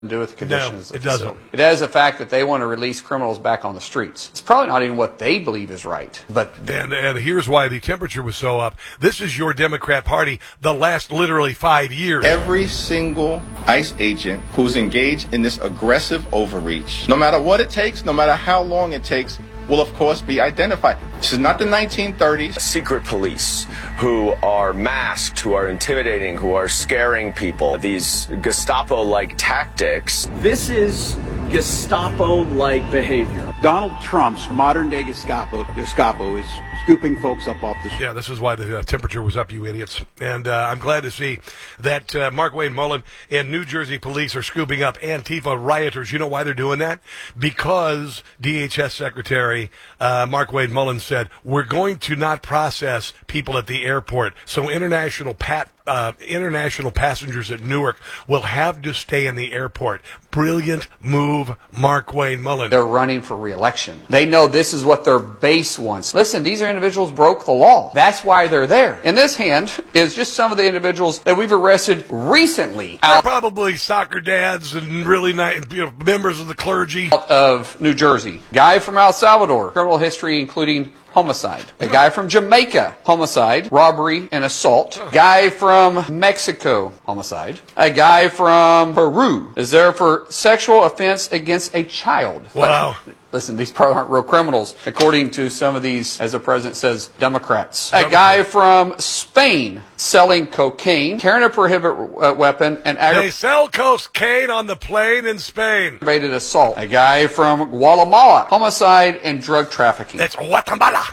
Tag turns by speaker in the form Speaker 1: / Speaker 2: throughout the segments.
Speaker 1: to do with the conditions.
Speaker 2: No, it doesn't.
Speaker 1: It has the fact that they want to release criminals back on the streets. It's probably not even what they believe is right. But
Speaker 2: and here's why the temperature was so up. This is your Democrat Party the last literally 5 years.
Speaker 3: Every single ICE agent who's engaged in this aggressive overreach, no matter what it takes, no matter how long it takes, will of course be identified. This is not the 1930s.
Speaker 4: Secret police who are masked, who are intimidating, who are scaring people. These Gestapo-like tactics.
Speaker 5: This is Gestapo-like behavior.
Speaker 6: Donald Trump's modern-day Gestapo is scooping folks up off the street.
Speaker 2: Yeah, this is why the temperature was up, you idiots. And I'm glad to see that Markwayne Mullin and New Jersey police are scooping up Antifa rioters. You know why they're doing that? Because DHS Secretary Markwayne Mullin said, we're going to not process people at the airport. So international passengers at Newark will have to stay in the airport. Brilliant move, Markwayne Mullin.
Speaker 1: they're running for re-election. They know this is what their base wants. Listen, these are individuals broke the law. That's why they're there. In this hand is just some of the individuals that we've arrested recently
Speaker 2: They're probably soccer dads and really nice, members of the clergy.
Speaker 1: out of New Jersey. Guy from El Salvador, criminal history including homicide. A guy from Jamaica, homicide, robbery, and assault. Guy from Mexico, homicide. A guy from Peru is there for sexual offense against a child.
Speaker 2: Wow.
Speaker 1: Listen, these probably aren't real criminals, according to some of these, as the president says, Democrats. A guy from Spain selling cocaine, carrying a prohibited weapon, and
Speaker 2: They sell cocaine on the plane in Spain.
Speaker 1: aggravated assault. A guy from Guatemala, homicide and drug trafficking.
Speaker 2: That's Guatemala.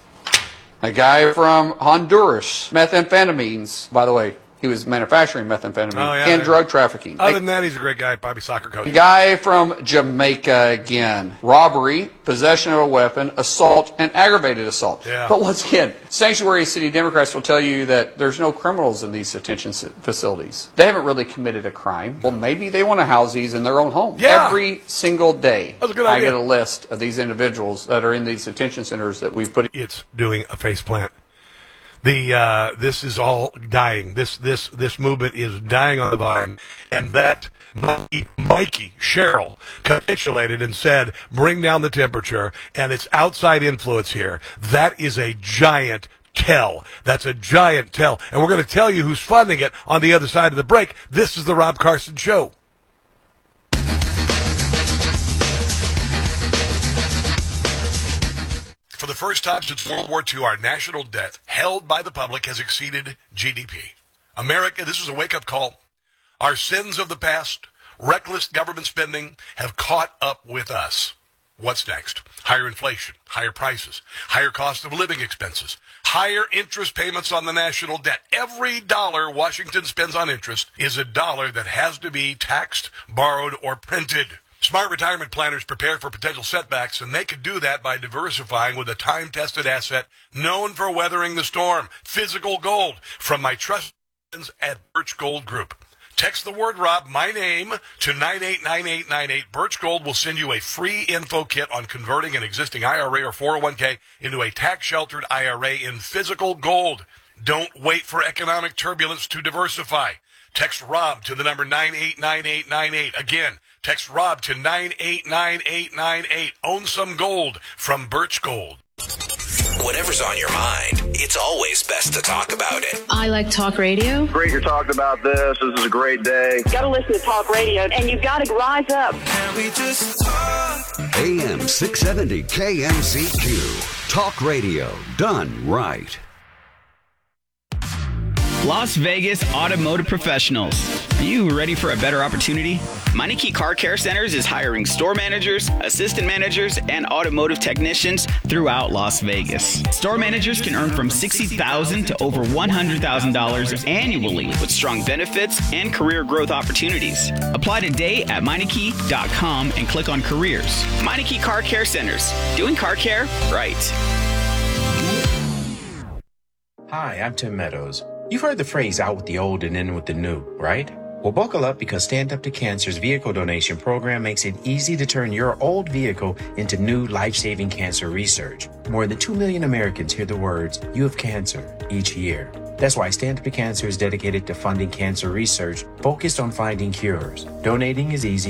Speaker 1: A guy from Honduras, methamphetamines, by the way. He was manufacturing methamphetamine and drug trafficking.
Speaker 2: Other than that, he's a great guy, probably soccer coach.
Speaker 1: A guy from Jamaica again. Robbery, possession of a weapon, assault, and aggravated assault.
Speaker 2: Yeah.
Speaker 1: But once again, Sanctuary City Democrats will tell you that there's no criminals in these detention facilities. They haven't really committed a crime. Well, maybe they want to house these in their own home.
Speaker 2: Yeah.
Speaker 1: Every single day,
Speaker 2: That's a good
Speaker 1: I
Speaker 2: idea.
Speaker 1: get a list of these individuals that are in these detention centers that we've put.
Speaker 2: It's doing a faceplant. This is all dying. This movement is dying on the vine, and that Mikey Sherrill capitulated and said, "Bring down the temperature," and it's outside influence here. That is a giant tell. That's a giant tell, and we're going to tell you who's funding it on the other side of the break. This is the Rob Carson Show. For the first time since World War II, our national debt held by the public has exceeded GDP. America, this is a wake-up call. Our sins of the past, reckless government spending, have caught up with us. What's next? Higher inflation, higher prices, higher cost of living expenses, higher interest payments on the national debt. Every dollar Washington spends on interest is a dollar that has to be taxed, borrowed, or printed. Smart retirement planners prepare for potential setbacks, and they could do that by diversifying with a time-tested asset known for weathering the storm, physical gold, from my trusted friends at Birch Gold Group. Text the word Rob, my name, to 989898. Birch Gold will send you a free info kit on converting an existing IRA or 401k into a tax-sheltered IRA in physical gold. Don't wait for economic turbulence to diversify. Text Rob to the number 989898. Again, text Rob to 989898. Own some gold from Birch Gold.
Speaker 7: Whatever's on your mind, it's always best to talk about it.
Speaker 8: I like talk radio.
Speaker 9: Great you're talking about this. This is a great day.
Speaker 10: Got to listen to talk radio, and you've got to rise up.
Speaker 11: AM 670 KMCQ. Talk radio done right.
Speaker 12: Las Vegas Automotive Professionals. Are you ready for a better opportunity? Meineke Car Care Centers is hiring store managers, assistant managers, and automotive technicians throughout Las Vegas. Store managers can earn from $60,000 to over $100,000 annually with strong benefits and career growth opportunities. Apply today at Meineke.com and click on careers. Meineke Car Care Centers. Doing car care right.
Speaker 13: Hi, I'm Tim Meadows. You've heard the phrase out with the old and in with the new, right? Well, buckle up because Stand Up to Cancer's vehicle donation program makes it easy to turn your old vehicle into new life-saving cancer research. More than 2 million Americans hear the words, "You have cancer," each year. That's why Stand Up to Cancer is dedicated to funding cancer research focused on finding cures. Donating is easy.